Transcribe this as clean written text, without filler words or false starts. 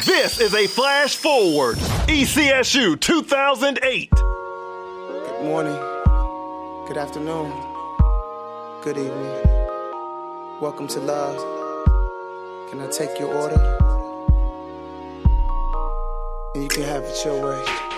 This is a flash forward. ECSU 2008. Good morning. Good afternoon. Good evening. Welcome to love. Can I take your order? And you can have it your way.